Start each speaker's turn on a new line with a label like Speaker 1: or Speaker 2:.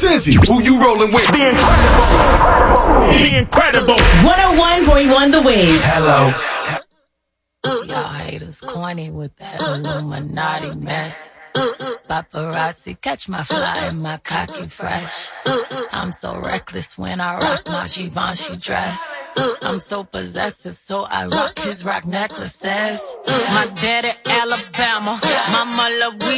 Speaker 1: Cincy, who you rolling with?
Speaker 2: The incredible. The incredible.
Speaker 3: 101.1 The Wiz.
Speaker 1: Hello.
Speaker 4: Y'all haters corny with that Illuminati mess. Paparazzi, catch my fly and my cocky fresh. I'm so reckless when I rock my Givenchy dress. I'm so possessive, so I rock his rock necklaces. My daddy Alabama, mama Louise.